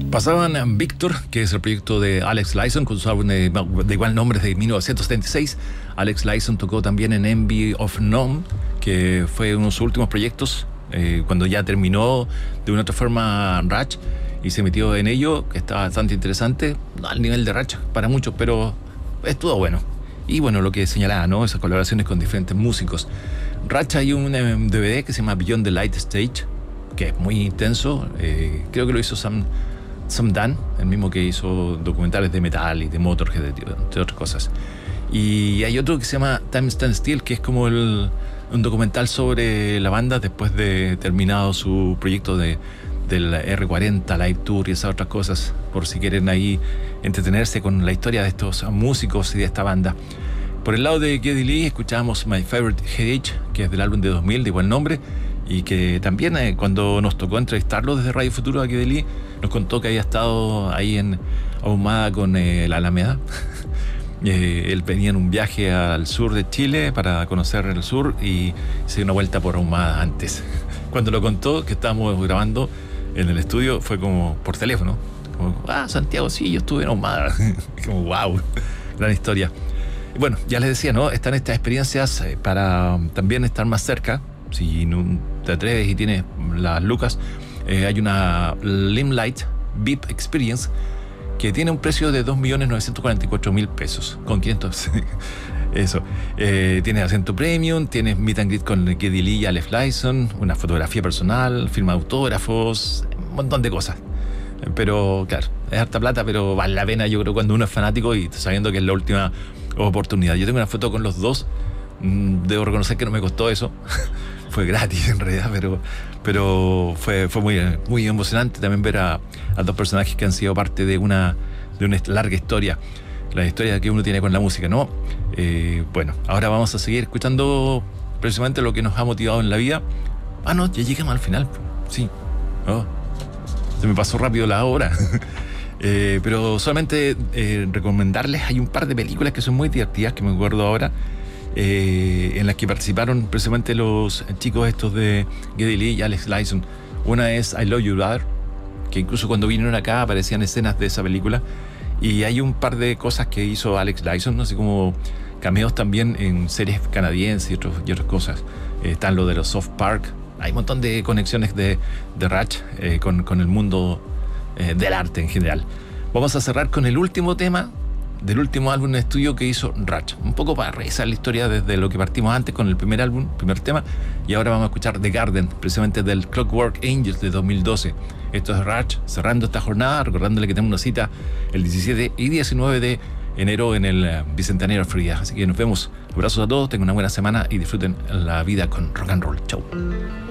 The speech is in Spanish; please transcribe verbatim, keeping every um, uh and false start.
Pasaban Victor, que es el proyecto de Alex Lifeson, con su álbum de, de igual nombre de mil novecientos setenta y seis. Alex Lifeson tocó también en Envy of None, que fue uno de sus últimos proyectos, eh, cuando ya terminó de una otra forma Ratch y se metió en ello, que está bastante interesante, no al nivel de Ratch para muchos, pero estuvo bueno. Y bueno, lo que señalaba, ¿no? Esas colaboraciones con diferentes músicos. Ratch, hay un D V D que se llama Beyond the Light Stage, que es muy intenso. Eh, creo que lo hizo Sam, Sam Dan, el mismo que hizo documentales de metal y de Motorhead, entre otras cosas. Y hay otro que se llama Time Stand Still, que es como el, un documental sobre la banda después de terminado su proyecto de, del R cuarenta Live Tour y esas otras cosas, por si quieren ahí entretenerse con la historia de estos músicos y de esta banda. Por el lado de Geddy Lee escuchábamos My Favorite Age, que es del álbum de dos mil de igual nombre, y que también eh, cuando nos tocó entrevistarlo desde Radio Futuro a Geddy Lee, nos contó que había estado ahí en Ahumada con eh, la Alameda. eh, él venía en un viaje al sur de Chile para conocer el sur y se dio una vuelta por Ahumada antes. Cuando lo contó, que estábamos grabando en el estudio, fue como por teléfono. Como, ah, Santiago, sí, yo estuve en Ahumada. Como, wow, gran historia. Bueno, ya les decía, ¿no? Están estas experiencias eh, para también estar más cerca. Si no te atreves y tienes las lucas, eh, hay una Limelight V I P Experience que tiene un precio de dos millones novecientos cuarenta y cuatro mil pesos con quinientos. Eso. Eh, tienes asiento premium, tienes meet and greet con Geddy Lee y Alex Lifeson, una fotografía personal, firma de autógrafos, un montón de cosas. Pero claro, es harta plata, pero vale la pena, yo creo, cuando uno es fanático y sabiendo que es la última oportunidad. Yo tengo una foto con los dos. Debo reconocer que no me costó eso. Fue gratis en realidad, pero, pero fue, fue muy, muy emocionante también ver a, a dos personajes que han sido parte de una, de una larga historia, la historia que uno tiene con la música, ¿no? Eh, bueno, ahora vamos a seguir escuchando precisamente lo que nos ha motivado en la vida. Ah, no, ya llegamos al final. Sí. Oh, se me pasó rápido la hora. eh, pero solamente eh, recomendarles, hay un par de películas que son muy divertidas, que me acuerdo ahora, Eh, en las que participaron precisamente los chicos estos de Geddy Lee y Alex Lifeson. Una es I Love You Brother, que incluso cuando vinieron acá aparecían escenas de esa película, y hay un par de cosas que hizo Alex Lifeson, no sé, como cameos también en series canadienses y, otros, y otras cosas. Eh, están lo de los Soft Park, hay un montón de conexiones de, de Ratch eh, con, con el mundo eh, del arte en general. Vamos a cerrar con el último tema del último álbum de estudio que hizo Ratch, un poco para revisar la historia desde lo que partimos antes con el primer álbum, primer tema, y ahora vamos a escuchar The Garden, precisamente del Clockwork Angels de dos mil doce. Esto es Ratch cerrando esta jornada, recordándole que tenemos una cita el diecisiete y diecinueve de enero en el Bicentenario Free. Así que nos vemos, abrazos a todos, tengan una buena semana y disfruten la vida con rock and roll. Chau.